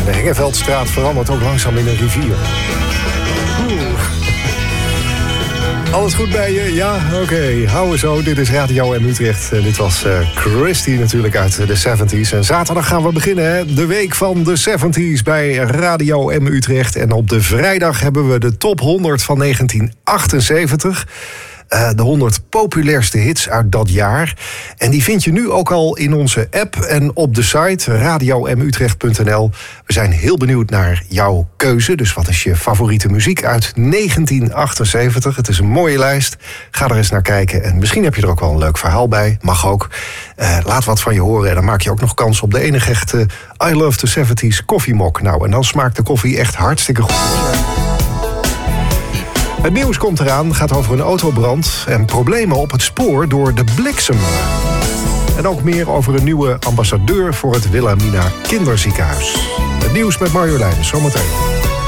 De Hengeveldstraat verandert ook langzaam in een rivier. Alles goed bij je? Ja? Oké. Hou zo. Dit is Radio M Utrecht. Dit was Christy natuurlijk uit de 70s. En zaterdag gaan we beginnen, hè? De week van de 70s bij Radio M Utrecht. En op de vrijdag hebben we de top 100 van 1978. De 100 populairste hits uit dat jaar. En die vind je nu ook al in onze app en op de site radioMutrecht.nl. We zijn heel benieuwd naar jouw keuze. Dus wat is je favoriete muziek uit 1978? Het is een mooie lijst. Ga er eens naar kijken. En misschien heb je er ook wel een leuk verhaal bij. Mag ook. Laat wat van je horen. En dan maak je ook nog kans op de enige echte I Love the 70s koffiemok. Nou, en dan smaakt de koffie echt hartstikke goed. Het nieuws komt eraan, gaat over een autobrand en problemen op het spoor door de bliksem. En ook meer over een nieuwe ambassadeur voor het Wilhelmina Kinderziekenhuis. Het nieuws met Marjolein, zometeen.